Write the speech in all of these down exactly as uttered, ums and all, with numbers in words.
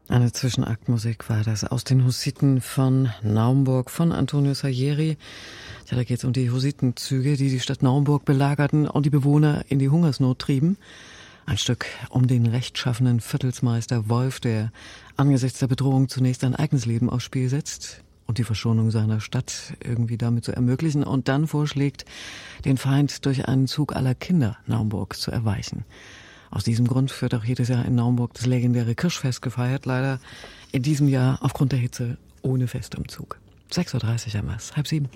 Eine Zwischenaktmusik war das aus den Hussiten von Naumburg von Antonio Salieri. Ja, da geht es um die Hussitenzüge, die die Stadt Naumburg belagerten und die Bewohner in die Hungersnot trieben. Ein Stück um den rechtschaffenen Viertelsmeister Wolf, der angesichts der Bedrohung zunächst sein eigenes Leben aufs Spiel setzt und die Verschonung seiner Stadt irgendwie damit zu ermöglichen und dann vorschlägt, den Feind durch einen Zug aller Kinder Naumburgs zu erweichen. Aus diesem Grund wird auch jedes Jahr in Naumburg das legendäre Kirschfest gefeiert. Leider in diesem Jahr aufgrund der Hitze ohne Festumzug. sechs Uhr dreißig am Was, halb sieben.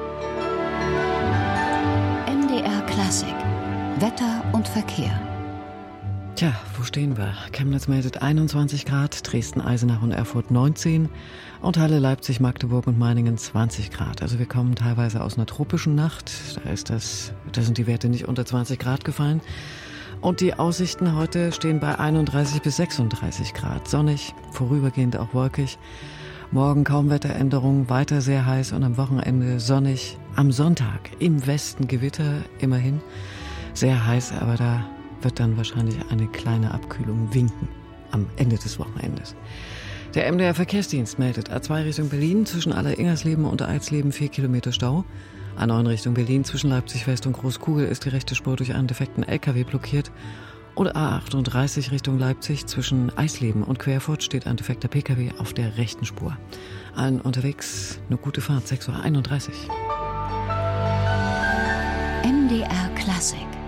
M D R Klassik. Wetter und Verkehr. Tja, wo stehen wir? Chemnitz meldet einundzwanzig Grad, Dresden, Eisenach und Erfurt neunzehn und Halle, Leipzig, Magdeburg und Meiningen zwanzig Grad. Also wir kommen teilweise aus einer tropischen Nacht. Da ist das, da sind die Werte nicht unter zwanzig Grad gefallen. Und die Aussichten heute stehen bei einunddreißig bis sechsunddreißig Grad. Sonnig, vorübergehend auch wolkig. Morgen kaum Wetteränderung, weiter sehr heiß und am Wochenende sonnig. Am Sonntag im Westen Gewitter, immerhin. Sehr heiß, aber da wird dann wahrscheinlich eine kleine Abkühlung winken am Ende des Wochenendes. Der M D R Verkehrsdienst meldet A zwei Richtung Berlin zwischen Aller-Ingersleben und Eidsleben vier Kilometer Stau. A neun Richtung Berlin zwischen Leipzig West und Großkugel ist die rechte Spur durch einen defekten L K W blockiert. Oder A achtunddreißig Richtung Leipzig zwischen Eisleben und Querfurt steht ein defekter P K W auf der rechten Spur. Allen unterwegs eine gute Fahrt, sechs Uhr einunddreißig. M D R Klassik.